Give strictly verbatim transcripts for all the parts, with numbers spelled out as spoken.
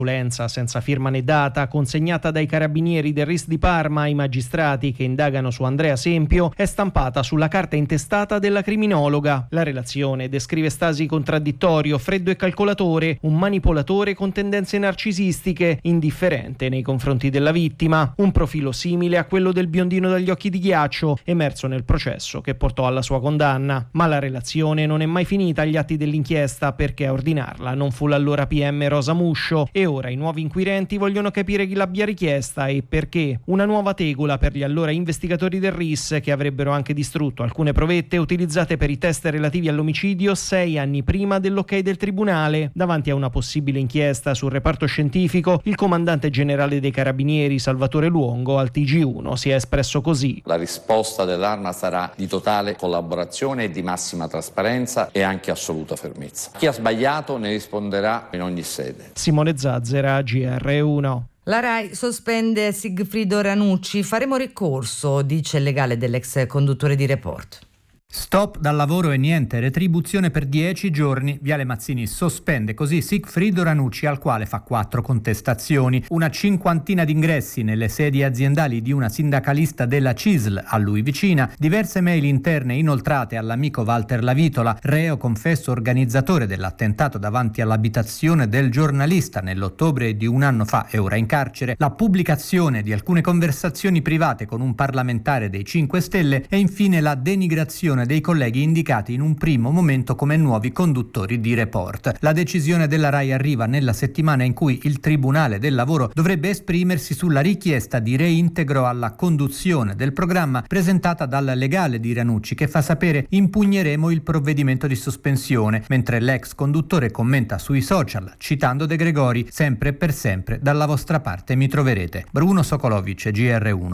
Senza firma né data, consegnata dai carabinieri del R I S di Parma ai magistrati che indagano su Andrea Sempio, è stampata sulla carta intestata della criminologa. La relazione descrive Stasi contraddittorio, freddo e calcolatore, un manipolatore con tendenze narcisistiche, indifferente nei confronti della vittima, un profilo simile a quello del biondino dagli occhi di ghiaccio, emerso nel processo che portò alla sua condanna. Ma la relazione non è mai finita agli atti dell'inchiesta, perché a ordinarla non fu l'allora P M Rosa Muscio, e ora i nuovi inquirenti vogliono capire chi l'abbia richiesta e perché. Una nuova tegola per gli allora investigatori del R I S, che avrebbero anche distrutto alcune provette utilizzate per i test relativi all'omicidio sei anni prima dell'ok del tribunale. Davanti a una possibile inchiesta sul reparto scientifico, il comandante generale dei carabinieri Salvatore Luongo al T G uno si è espresso così: la risposta dell'Arma sarà di totale collaborazione e di massima trasparenza e anche assoluta fermezza. Chi ha sbagliato ne risponderà in ogni sede. Simone Zazzera, G R uno. La RAI sospende Sigfrido Ranucci. Faremo ricorso, dice il legale dell'ex conduttore di Report. Stop dal lavoro e niente retribuzione per dieci giorni. Viale Mazzini sospende così Sigfrido Ranucci, al quale fa quattro contestazioni. Una cinquantina di ingressi nelle sedi aziendali di una sindacalista della C I S L a lui vicina, diverse mail interne inoltrate all'amico Walter Lavitola, reo confesso organizzatore dell'attentato davanti all'abitazione del giornalista nell'ottobre di un anno fa e ora in carcere, la pubblicazione di alcune conversazioni private con un parlamentare dei cinque Stelle e infine la denigrazione dei colleghi indicati in un primo momento come nuovi conduttori di Report. La decisione della RAI arriva nella settimana in cui il Tribunale del Lavoro dovrebbe esprimersi sulla richiesta di reintegro alla conduzione del programma presentata dal legale di Ranucci, che fa sapere: impugneremo il provvedimento di sospensione, mentre l'ex conduttore commenta sui social citando De Gregori: sempre e per sempre dalla vostra parte mi troverete. Bruno Sokolovic, G R uno.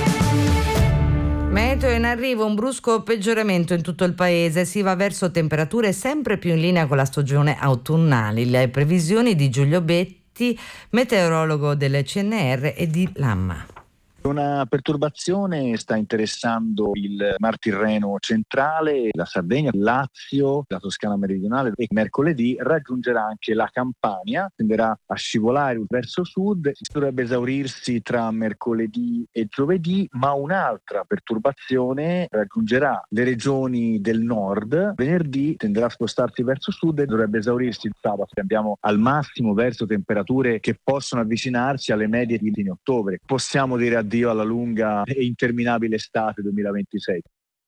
Meteo: in arrivo un brusco peggioramento in tutto il paese, si va verso temperature sempre più in linea con la stagione autunnale. Le previsioni di Giulio Betti, meteorologo del C N R e di Lamma. Una perturbazione sta interessando il Mar Tirreno centrale, la Sardegna, il Lazio, la Toscana meridionale, e mercoledì raggiungerà anche la Campania, tenderà a scivolare verso sud, dovrebbe esaurirsi tra mercoledì e giovedì, ma un'altra perturbazione raggiungerà le regioni del nord, venerdì tenderà a spostarsi verso sud e dovrebbe esaurirsi il sabato. Andiamo al massimo verso temperature che possono avvicinarsi alle medie di fine ottobre. Possiamo dire addio alla lunga e interminabile estate duemilaventisei.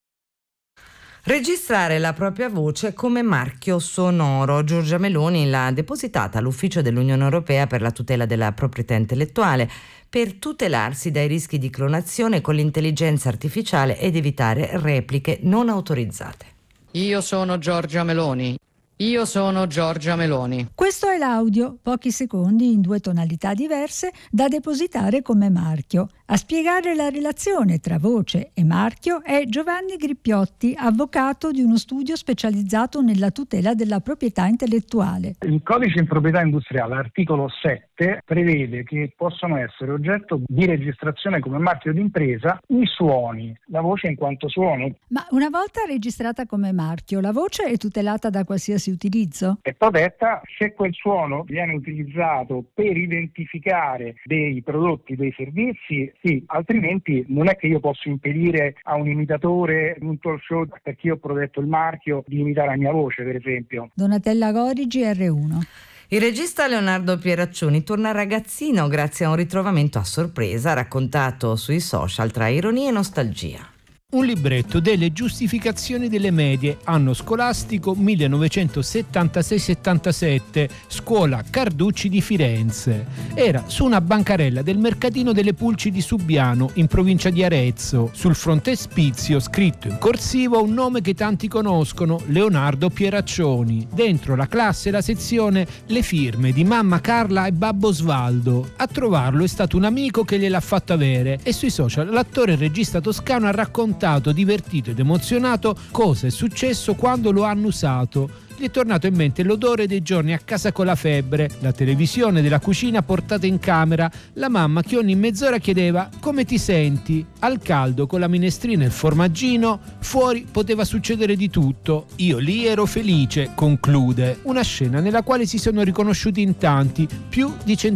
Registrare la propria voce come marchio sonoro. Giorgia Meloni l'ha depositata all'ufficio dell'Unione Europea per la tutela della proprietà intellettuale per tutelarsi dai rischi di clonazione con l'intelligenza artificiale ed evitare repliche non autorizzate. Io sono Giorgia Meloni. Io sono Giorgia Meloni. Questo è l'audio, pochi secondi in due tonalità diverse, da depositare come marchio. A spiegare la relazione tra voce e marchio è Giovanni Grippiotti, avvocato di uno studio specializzato nella tutela della proprietà intellettuale. Il codice in proprietà industriale, articolo sette, prevede che possono essere oggetto di registrazione come marchio d'impresa i suoni, la voce in quanto suono. Ma una volta registrata come marchio, la voce è tutelata da qualsiasi utilizzo? È protetta se quel suono viene utilizzato per identificare dei prodotti, dei servizi, sì, altrimenti non è che io posso impedire a un imitatore di un talk show, perché io ho protetto il marchio, di imitare la mia voce, per esempio. Donatella Gori, G R uno. Il regista Leonardo Pieraccioni torna ragazzino grazie a un ritrovamento a sorpresa raccontato sui social tra ironia e nostalgia. Un libretto delle giustificazioni delle medie, anno scolastico millenovecentosettantasei settantasette, scuola Carducci di Firenze. Era su una bancarella del mercatino delle Pulci di Subiano, in provincia di Arezzo. Sul frontespizio, scritto in corsivo, un nome che tanti conoscono, Leonardo Pieraccioni. Dentro la classe e la sezione le firme di mamma Carla e babbo Osvaldo. A trovarlo è stato un amico che gliel'ha fatto avere e sui social l'attore e regista toscano ha raccontato divertito ed emozionato cosa è successo quando lo hanno usato. Gli è tornato in mente l'odore dei giorni a casa con la febbre, la televisione della cucina portata in camera, la mamma che ogni mezz'ora chiedeva come ti senti, al caldo con la minestrina e il formaggino, fuori poteva succedere di tutto, io lì ero felice, conclude. Una scena nella quale si sono riconosciuti in tanti, più di centinaia